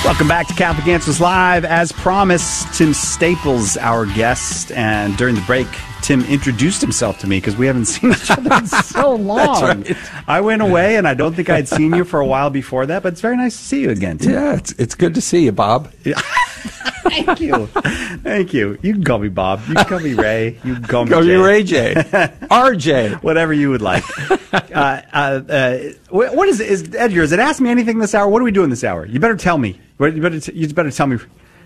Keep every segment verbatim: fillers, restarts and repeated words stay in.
Welcome back to Catholic Answers Live. As promised, Tim Staples, our guest, and during the break, Tim introduced himself to me because we haven't seen each other in so long. Right. I went away, and I don't think I'd seen you for a while before that, but it's very nice to see you again, Tim. Yeah, it's, it's good to see you, Bob. Yeah. Thank you. Thank you. You can call me Bob. You can call me Ray. You can call me Call Jay. me Ray J. R J. Whatever you would like. uh, uh, uh, what is it? Is, Edgar, is it Ask Me Anything this hour? What are we doing this hour? You better tell me. You better, t- you better tell me.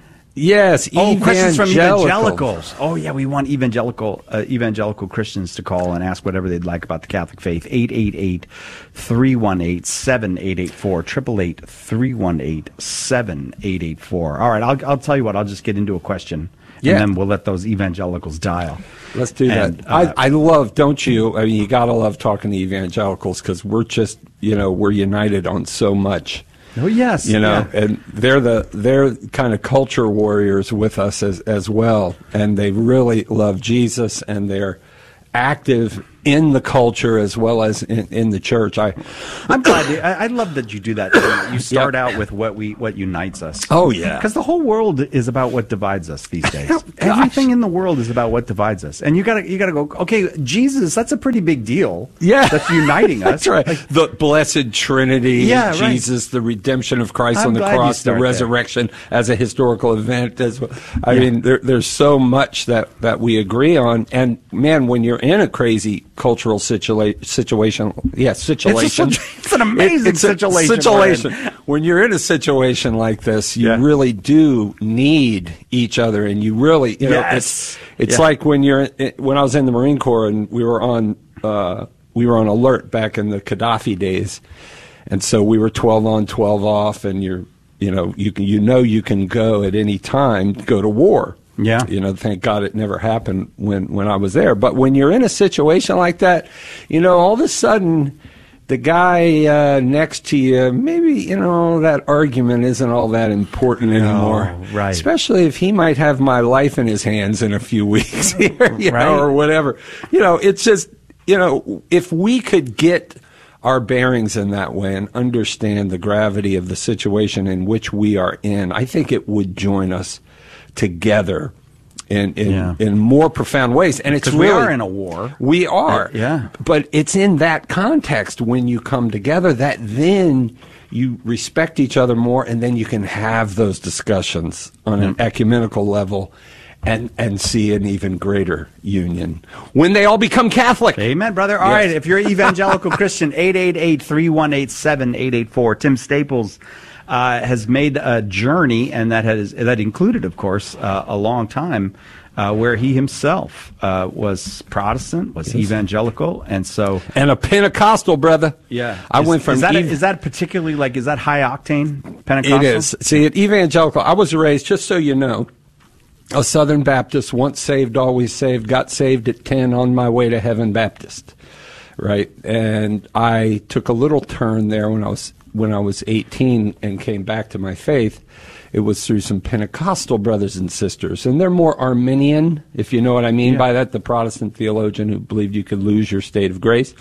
Yes, oh, questions from evangelicals. Oh, yeah, we want evangelical uh, evangelical Christians to call and ask whatever they'd like about the Catholic faith. eight eight eight, three one eight, seven eight eight four, eight eight eight, three one eight, seven eight eight four. All right, I'll, I'll tell you what, I'll just get into a question, yeah. and then we'll let those evangelicals dial. Let's do and, that. Uh, I, I love, don't you, I mean, you got to love talking to evangelicals because we're just, you know, we're united on so much. Oh yes, you know, yeah. and they're the they're kind of culture warriors with us as as well, and they really love Jesus, and they're active in the culture as well as in, in the church. I, I'm glad. You, I, I love that you do that. You start yep. out with what we what unites us. Oh yeah, because the whole world is about what divides us these days. Oh, everything in the world is about what divides us, and you gotta you gotta go. Okay, Jesus, that's a pretty big deal. Yeah, that's uniting us. That's right. Like, the blessed Trinity, yeah, Jesus, right. the redemption of Christ I'm on the cross, the resurrection there. as a historical event. As well. I yeah. mean, there, there's so much that that we agree on, and man, when you're in a crazy cultural situation. Situation, yeah, situation. It's, a, it's an amazing it, it's situation. Situation. When you're in a situation like this, you yeah. really do need each other, and you really, you know, yes. it's it's yeah. like when you're when I was in the Marine Corps and we were on uh, we were on alert back in the Gaddafi days, and so we were twelve on, twelve off, and you're you know you can you know you can go at any time go to war. Yeah. You know, thank God it never happened when, when I was there. But when you're in a situation like that, you know, all of a sudden the guy uh, next to you, maybe, you know, that argument isn't all that important anymore. No, right. Especially if he might have my life in his hands in a few weeks here, you right. know, or whatever. You know, it's just, you know, if we could get our bearings in that way and understand the gravity of the situation in which we are in, I think it would join us together in in, yeah. in more profound ways. And it's really, we are in a war. We are. Uh, yeah. But it's in that context when you come together that then you respect each other more, and then you can have those discussions on an ecumenical level and and see an even greater union when they all become Catholic. Amen, brother. All yes. right, if you're an evangelical Christian, eight eight eight, three one eight, seven eight eight four. Tim Staples Uh, has made a journey, and that has that included, of course, uh, a long time uh, where he himself uh, was Protestant, was yes. evangelical, and so and a Pentecostal brother. Yeah, I is, went from is that, ev- is that particularly like is that high octane Pentecostal? It is. See, at evangelical, I was raised, just so you know, a Southern Baptist, once saved, always saved. Got saved at ten, on my way to heaven Baptist, right? And I took a little turn there when I was. When I was eighteen and came back to my faith, it was through some Pentecostal brothers and sisters. And they're more Arminian, if you know what I mean yeah. by that, the Protestant theologian who believed you could lose your state of grace.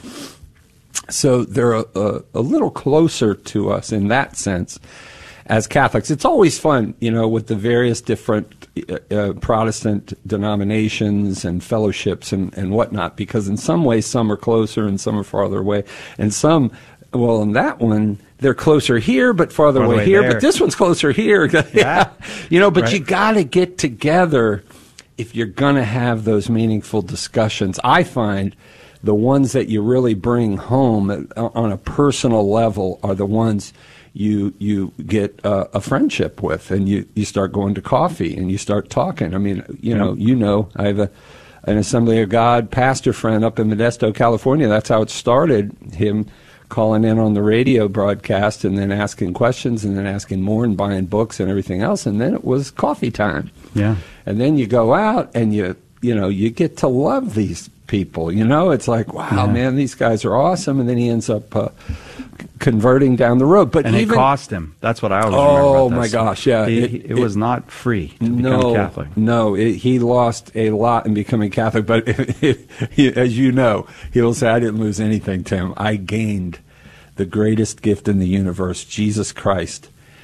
So they're a, a, a little closer to us in that sense as Catholics. It's always fun, you know, with the various different uh, uh, Protestant denominations and fellowships and, and whatnot, because in some ways some are closer and some are farther away. And some, well, in that one, they're closer here, but farther, farther away here. There. But this one's closer here. Yeah. You know, but right. you got to get together if you're going to have those meaningful discussions. I find the ones that you really bring home on a personal level are the ones you you get uh, a friendship with, and you, you start going to coffee and you start talking. I mean, you know, yeah. you know, I have a an Assembly of God pastor friend up in Modesto, California. That's how it started. Him calling in on the radio broadcast and then asking questions and then asking more and buying books and everything else, and then it was coffee time. Yeah. And then you go out and you you know you get to love these people. You know, it's like, wow, yeah. man, these guys are awesome. And then he ends up uh, converting down the road. But and even, it cost him. That's what I always oh, remember about Oh this. my gosh, yeah, He, it, it, it it was not free to no, become Catholic. No, it, he lost a lot in becoming Catholic. But it, it, he, as you know, he'll say, "I didn't lose anything, Tim. I gained the greatest gift in the universe, Jesus Christ,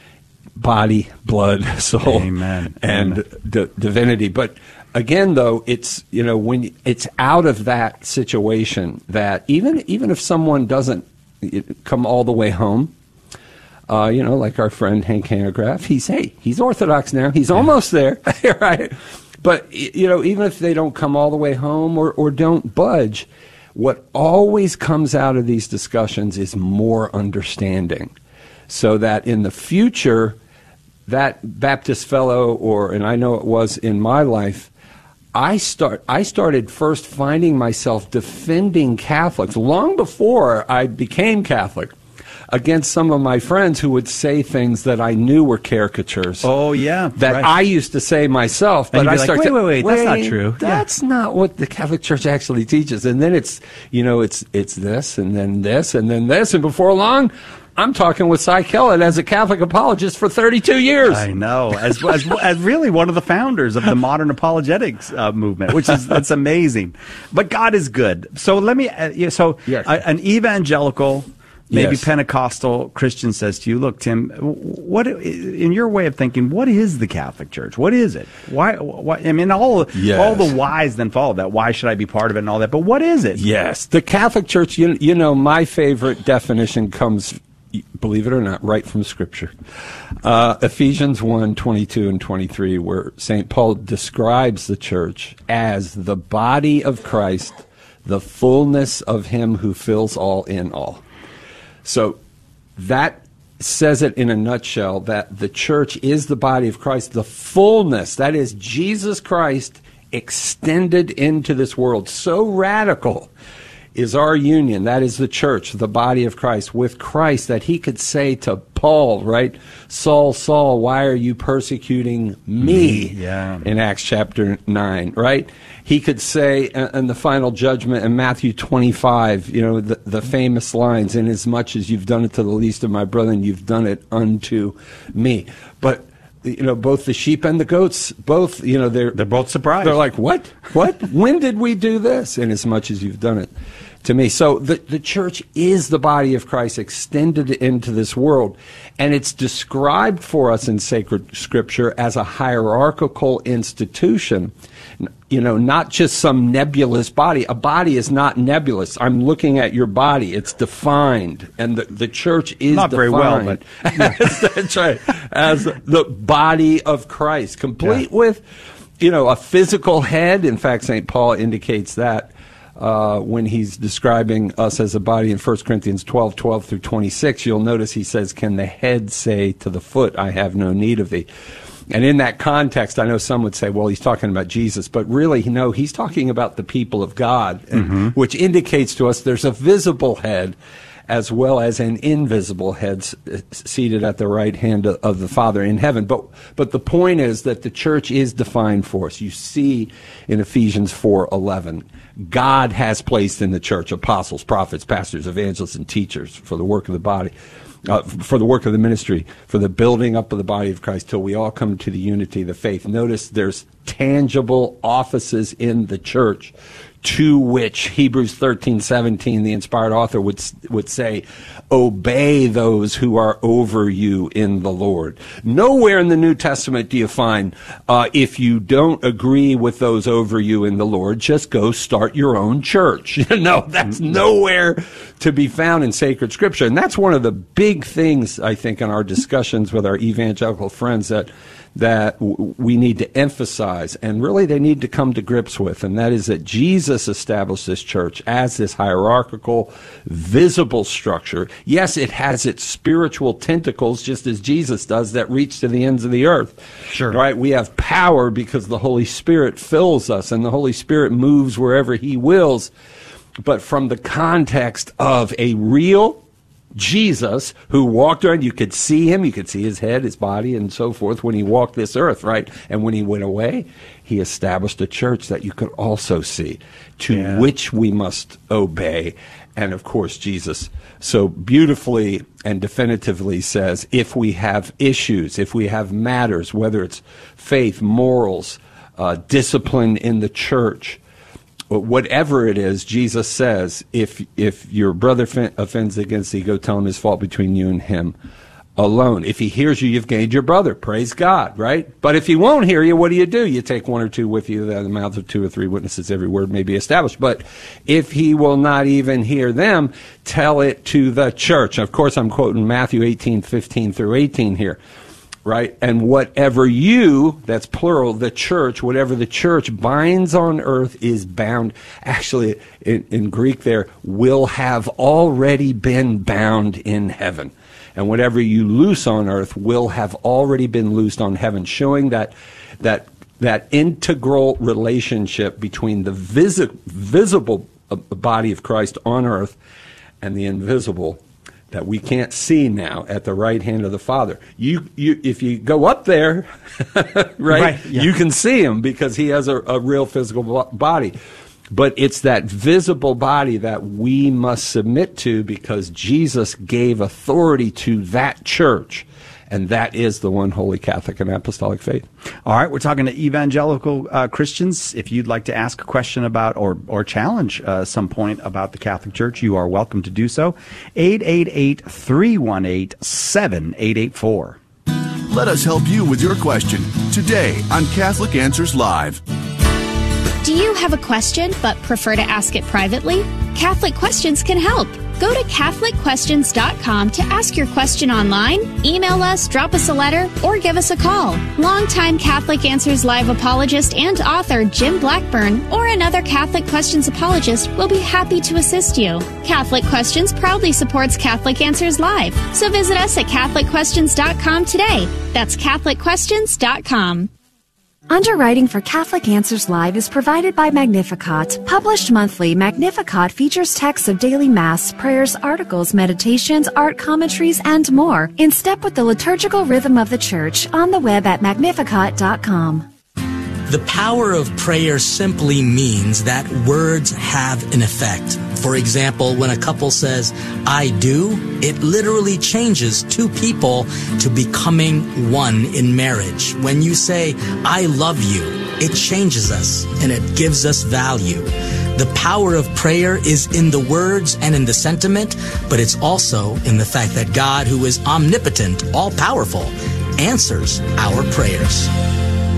body, blood, soul, Amen. and Amen. D- divinity. But again, though, it's, you know, when it's out of that situation that even even if someone doesn't come all the way home, uh, you know, like our friend Hank Hanegraaff, he's hey, he's Orthodox now, he's almost there, right? But you know, even if they don't come all the way home or or don't budge, what always comes out of these discussions is more understanding, so that in the future, that Baptist fellow, or, and I know it was in my life, I start. I started first finding myself defending Catholics long before I became Catholic against some of my friends who would say things that I knew were caricatures. Oh, yeah. That right. I used to say myself. But and you'd I be like, started wait, wait, wait, that's not true. That's yeah. not what the Catholic Church actually teaches. And then it's, you know, it's it's this, and then this, and then this, and before long, I'm talking with Cy Kellett as a Catholic apologist for thirty-two years. I know, as, as as really one of the founders of the modern apologetics uh, movement, which is that's amazing. But God is good. So let me. Uh, yeah, so yes. uh, an evangelical, maybe yes. Pentecostal Christian says to you, "Look, Tim, what in your way of thinking, what is the Catholic Church? What is it? Why? why I mean, all yes. all the whys then follow that. Why should I be part of it and all that? But what is it? Yes, the Catholic Church. You you know, my favorite definition comes, believe it or not, right from Scripture. Uh, Ephesians one, twenty-two and twenty-three, where Saint Paul describes the church as the body of Christ, the fullness of him who fills all in all. So that says it in a nutshell, that the church is the body of Christ, the fullness, that is Jesus Christ extended into this world. So radical is our union, that is the church, the body of Christ, with Christ, that he could say to Paul, right, Saul, Saul, why are you persecuting me? Yeah. In Acts chapter nine, right? He could say in the final judgment in Matthew twenty-five, you know, the, the famous lines, inasmuch as you've done it to the least of my brethren, you've done it unto me. But you know, both the sheep and the goats, both, you know, they're They're both surprised. They're like, what? What? When did we do this? Inasmuch as you've done it to me. So the, the church is the body of Christ extended into this world. And it's described for us in sacred scripture as a hierarchical institution. You know, not just some nebulous body. A body is not nebulous. I'm looking at your body. It's defined. And the, the church is not defined. very well, but That's right. As the body of Christ, complete Yeah. with, you know, a physical head. In fact, Saint Paul indicates that uh, when he's describing us as a body in First Corinthians twelve, twelve through twenty-six. You'll notice he says, can the head say to the foot, I have no need of thee? And in that context, I know some would say, well, he's talking about Jesus. But really, no, he's talking about the people of God, and, mm-hmm. which indicates to us there's a visible head as well as an invisible head seated at the right hand of the Father in heaven. But but the point is that the church is defined for us. You see in Ephesians four eleven, God has placed in the church apostles, prophets, pastors, evangelists, and teachers for the work of the body. Uh, for the work of the ministry, for the building up of the body of Christ, till we all come to the unity of the faith. Notice there's tangible offices in the church to which Hebrews thirteen seventeen, the inspired author, would would say, obey those who are over you in the Lord. Nowhere in the New Testament do you find, uh, if you don't agree with those over you in the Lord, just go start your own church. No, that's nowhere to be found in sacred scripture. And that's one of the big things, I think, in our discussions with our evangelical friends that that w- we need to emphasize, and really they need to come to grips with, and that is that Jesus established this church as this hierarchical, visible structure. Yes, it has its spiritual tentacles, just as Jesus does, that reach to the ends of the earth. Sure. Right? We have power because the Holy Spirit fills us, and the Holy Spirit moves wherever he wills. But from the context of a real Jesus, who walked around, you could see him, you could see his head, his body, and so forth when he walked this earth, right? And when he went away, he established a church that you could also see, to yeah. which we must obey. And of course, Jesus so beautifully and definitively says, if we have issues, if we have matters, whether it's faith, morals, uh, discipline in the church, whatever it is, Jesus says, if if your brother offends against thee, go tell him his fault between you and him. alone. If he hears you, you've gained your brother. Praise God, right? But if he won't hear you, what do you do? You take one or two with you, that the mouth of two or three witnesses, every word may be established. But if he will not even hear them, tell it to the church. Of course, I'm quoting Matthew eighteen, fifteen through eighteen here, right? And whatever you, that's plural, the church, whatever the church binds on earth is bound, actually in, in Greek there, will have already been bound in heaven. And whatever you loose on earth will have already been loosed on heaven, showing that that that integral relationship between the visi- visible body of Christ on earth and the invisible that we can't see now at the right hand of the Father. You, you, if you go up there, right, right yeah. you can see him because he has a, a real physical body. But it's that visible body that we must submit to because Jesus gave authority to that church. And that is the one holy Catholic and Apostolic faith. All right, we're talking to evangelical uh, Christians. If you'd like to ask a question about or, or challenge uh, some point about the Catholic Church, you are welcome to do so. eight eight eight, three one eight, seven eight eight four. Let us help you with your question today on Catholic Answers Live. Do you have a question but prefer to ask it privately? Catholic Questions can help. Go to Catholic Questions dot com to ask your question online, email us, drop us a letter, or give us a call. Longtime Catholic Answers Live apologist and author Jim Blackburn or another Catholic Questions apologist will be happy to assist you. Catholic Questions proudly supports Catholic Answers Live, so visit us at Catholic Questions dot com today. That's Catholic Questions dot com. Underwriting for Catholic Answers Live is provided by Magnificat. Published monthly, Magnificat features texts of daily Mass, prayers, articles, meditations, art commentaries, and more, in step with the liturgical rhythm of the Church, on the web at Magnificat dot com. The power of prayer simply means that words have an effect. For example, when a couple says, I do, it literally changes two people to becoming one in marriage. When you say, I love you, it changes us and it gives us value. The power of prayer is in the words and in the sentiment, but it's also in the fact that God, who is omnipotent, all-powerful, answers our prayers.